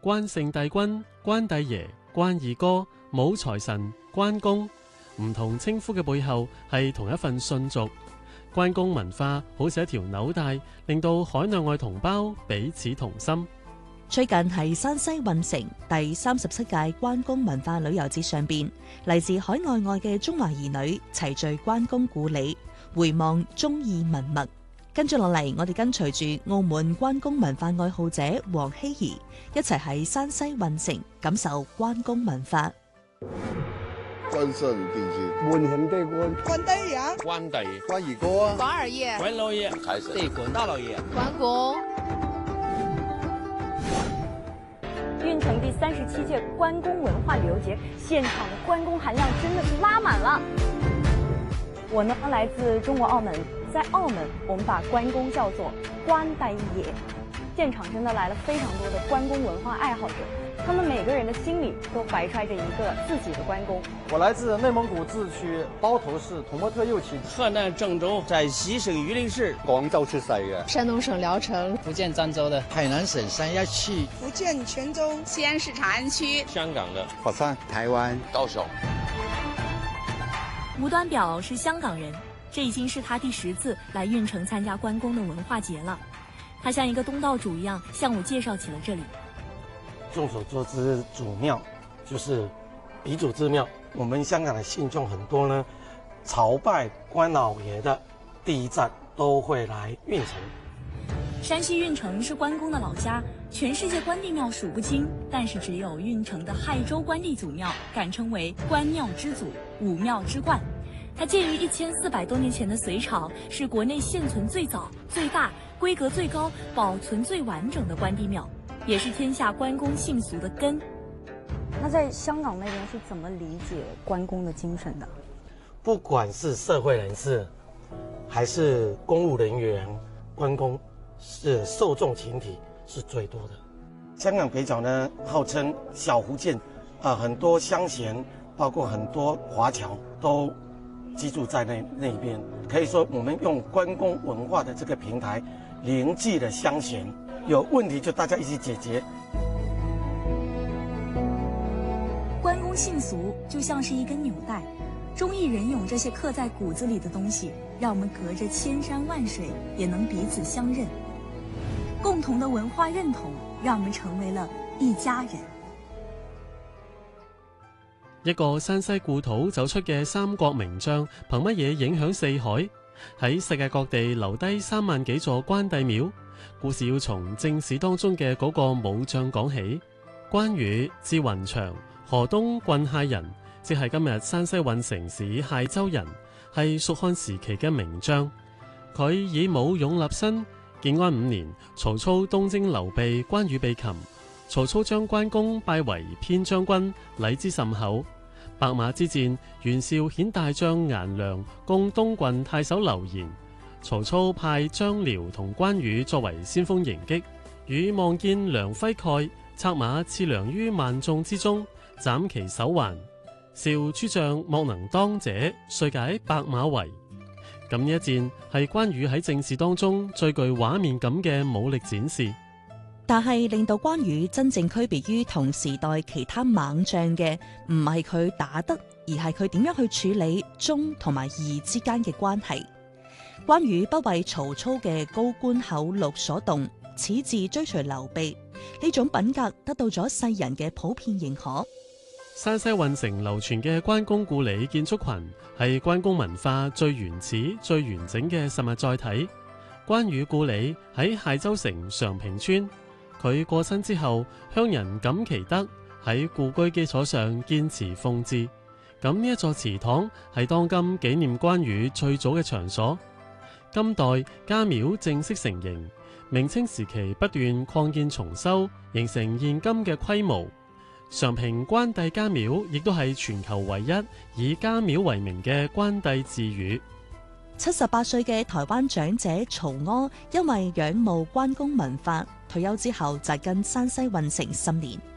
關聖帝君、關帝爺、關二哥、武財神、關公，唔同稱呼嘅背後係同一份信俗。關公文化好似一條紐帶，令到海內外同胞彼此同心。 最近喺山西運城第37屆關公文化旅遊節上邊，嚟自海內外嘅中華兒女齊聚關公故里，回望忠義文物。跟住落嚟，我哋跟隨住澳門關公文化愛好者黃希怡，一齊喺山西運城感受關公文化。 關聖帝君、 文獻帝君、 關帝爺、 關帝、關二哥啊、 關二爺、 關老爺、財神、帝君、大老爺、 關公。 運城第37屆關公文化旅遊節，現場的關公含量真的是拉滿了。我呢來自中國澳門，在澳門我們把關公叫做關帝爺，現場真的來了非常多的關公文化愛好者，他們每個人的心裡都懷揣着一個自己的關公。 我來自內蒙古自區包頭市同模特右旗， 河南鄭州、陕西省榆林市、 廣州出世嘅， 山東省聊城、 福建漳州的， 海南省三亞區、 福建泉州、 西安市長安區、 香港的佛山、 台灣、 高雄。 吳端表是香港人，這已經是他第10次來運城參加關公的文化節了。他像一個東道主一樣向我介紹起了這裡。 眾所周知，祖廟就是鼻祖之廟。我們香港的信眾很多呢，朝拜關老爺的第一站都會來運城。 山西運城是關公的老家，全世界關帝廟數不清，但是只有運城的亥州關帝祖廟敢稱為關廟之祖、武廟之冠。它建於1400多年前的隋朝，是國內現存最早、最大、規格最高、保存最完整的關帝廟，也是天下關公信俗的根。 那在香港那邊是怎麼理解關公的精神的？ 不管是社會人士，還是公務人員，關公是受眾群體是最多的。香港北角呢，號稱小福建，很多鄉賢，包括很多華僑都居住在那邊。可以說，我們用關公文化的這個平台，凝聚了鄉賢，有問題就大家一起解決。 關公信俗就像是一根紐帶，忠義仁勇這些刻在骨子裡的東西，讓我們隔着千山萬水也能彼此相認。共同的文化認同，讓我們成為了一家人。 一個山西故土走出嘅三國名將，憑乜嘢影響四海？喺世界各地留低3萬幾座關帝廟。故事要從正史當中嘅嗰個武將講起。關羽字雲長，河東郡解人，即係今日山西運城市解州人，係蜀漢時期嘅名將。佢以武勇立身。建安5年，曹操東征劉備，關羽被擒。曹操將關公拜為偏將軍，禮之甚厚。白馬之戰，袁紹遣大將顏良攻東郡太守劉延。曹操派張遼同關羽作為先鋒迎擊。羽望見良揮蓋，策馬刺良於萬眾之中，斬其手環。紹諸將莫能當者，遂解白馬圍。咁呢一戰係關羽喺正史當中最具畫面感嘅武力展示。 但係令到關羽真正區別於同時代其他猛將嘅，唔係佢打得，而係佢點樣去處理忠同埋義之間嘅關係。關羽不為曹操嘅高官厚祿所動，矢志追隨劉備，呢種品格得到咗世人嘅普遍認可。 山西運城流傳嘅關公故里建築群係關公文化最原始、最完整嘅實物載體。關羽故里喺解州城常平村，佢過身之後，鄉人感其德，喺故居基礎上建祠奉祀。咁呢一座祠堂係當今紀念關羽最早嘅場所。今代家廟正式成形，明清時期不斷擴建重修，形成現今嘅規模。常平關帝家廟亦都係全球唯一以家廟為名嘅關帝寺院。 78歲嘅台灣長者曹柯，因為仰慕關公文化，退休之後扎根山西運城10年。